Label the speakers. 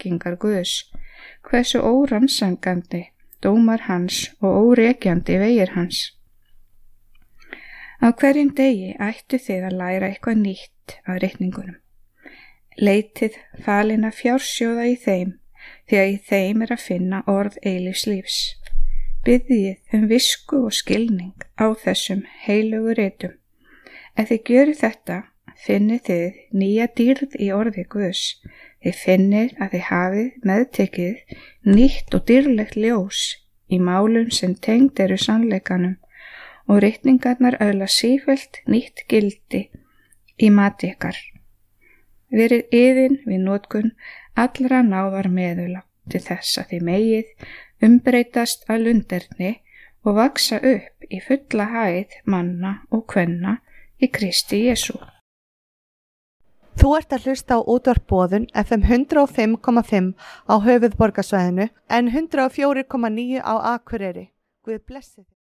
Speaker 1: þekkingar Guðs, hversu órannsakandi dómar hans og órekjandi vegir hans. Á hverjum degi ættu þið að læra eitthvað nýtt af ritningunum. Leitið falinna fjársjóða í þeim, því að í þeim að finna orð eilífs lífs. Biðjið visku og skilning á þessum heilögu ritum. Ef þið gjörið þetta, finnið þið nýja dýrð í orði Guðs. Þið finnið að þið hafið meðtekið nýtt og dýrlegt ljós í málum sem tengd eru sannleikanum og ritningarnar öðla sífellt nýtt gildi í mati ykkar. Verið iðin við notkun allra náðar meðula til þess að þið megið umbreytast að lunderni og vaksa upp í fulla hæð manna og kvenna í Kristi Jesú.
Speaker 2: Þú ert að hlusta á útvarp Boðun FM 105,5 á höfuðborgarsvæðinu en 104,9 á Akureyri. Guð blessi þig.